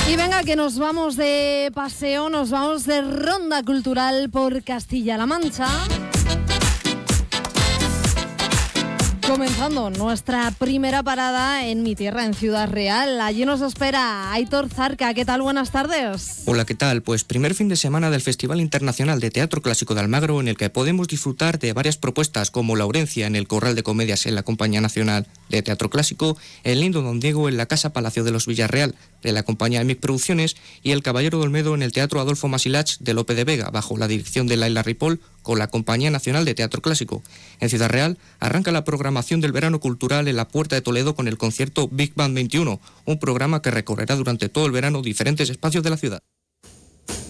Y venga, que nos vamos de paseo, nos vamos de ronda cultural por Castilla-La Mancha. Comenzando nuestra primera parada en mi tierra, en Ciudad Real. Allí nos espera Aitor Zarca. ¿Qué tal? Buenas tardes. Hola, ¿qué tal? Pues primer fin de semana del Festival Internacional de Teatro Clásico de Almagro, en el que podemos disfrutar de varias propuestas como Laurencia en el Corral de Comedias en la Compañía Nacional de Teatro Clásico, El Lindo Don Diego en la Casa Palacio de los Villarreal de la Compañía Emic Producciones y El Caballero de Olmedo en el Teatro Adolfo Masilach de Lope de Vega, bajo la dirección de Laila Ripoll, con la Compañía Nacional de Teatro Clásico. En Ciudad Real arranca la programación del verano cultural en la Puerta de Toledo con el concierto Big Band 21, un programa que recorrerá durante todo el verano diferentes espacios de la ciudad.